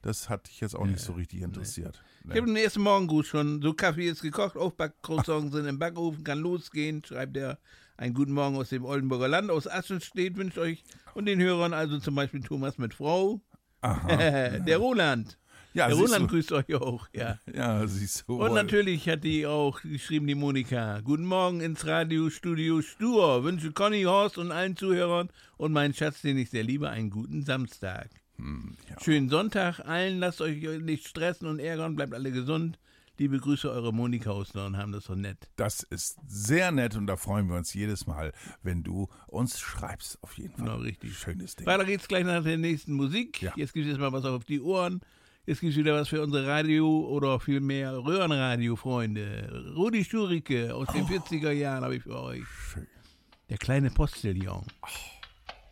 Das hat dich jetzt auch nicht so richtig interessiert. Ich habe den ersten Morgengruß schon. So, Kaffee ist gekocht, Aufbackcroissants sind im Backofen, kann losgehen, schreibt er. Einen guten Morgen aus dem Oldenburger Land, aus Asselstedt wünscht euch und den Hörern, also zum Beispiel Thomas mit Frau. Der Roland. Ja, der siehst Roland du. grüßt euch auch, ja. Ja, siehst du. Und natürlich hat die auch geschrieben, die Monika. Guten Morgen ins Radiostudio Stur. Wünsche Conny, Horst und allen Zuhörern und meinen Schatz, den ich sehr liebe, einen guten Samstag. Ja. Schönen Sonntag allen, lasst euch nicht stressen und ärgern, bleibt alle gesund. Liebe Grüße, eure Monika aus Dornheim, das ist doch nett. Das ist sehr nett und da freuen wir uns jedes Mal, wenn du uns schreibst, auf jeden Fall. Genau, richtig. Schönes Ding. Weiter geht's gleich nach der nächsten Musik. Ja. Jetzt gibt es mal was auf die Ohren. Jetzt gibt es wieder was für unsere Radio- oder vielmehr Röhrenradio-Freunde. Rudi Schurike aus den 40er Jahren habe ich für euch. Schön. Der kleine Postillon. Oh.